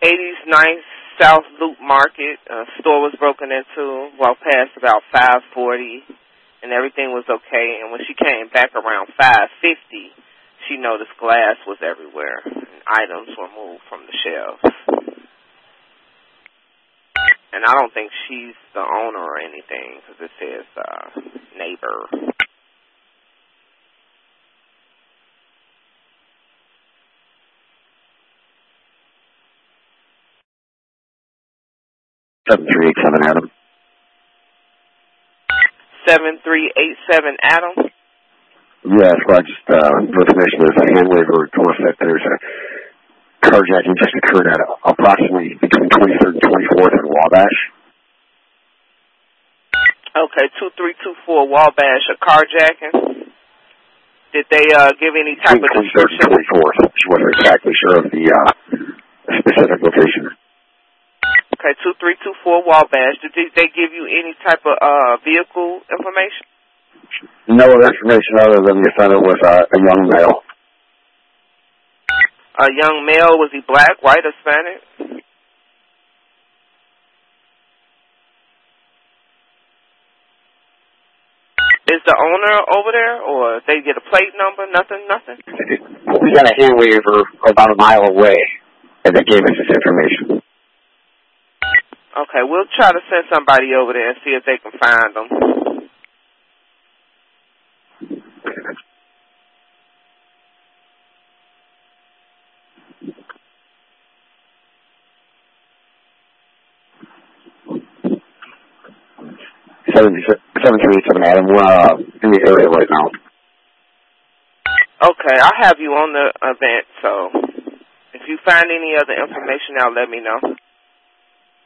89th South Loop Market. Store was broken into. Walked past about 5:40, and everything was okay. And when she came back around 5:50, she noticed glass was everywhere, and items were moved from the shelves. And I don't think she's the owner or anything, because it says neighbor. Adam. 7387 Adam? Yes, well, just for information, there's a hand waiver in Dorset. There's a carjacking just occurred at approximately between 23rd and 24th in Wabash. Okay, 2324 Wabash, a carjacking. Did they give any type of description? 23rd and 24th. She wasn't exactly sure of the specific location. Okay, 2324 Wabash. Did they give you any type of vehicle information? No other information other than the offender was a young male. A young male, was he black, white, or Hispanic? Is the owner over there, or they get a plate number? Nothing? We got a hand waiver about a mile away, and they gave us this information. Okay, we'll try to send somebody over there and see if they can find them. Seven, Adam. We're in the area right now. Okay, I have you on the event, so if you find any other information out, let me know.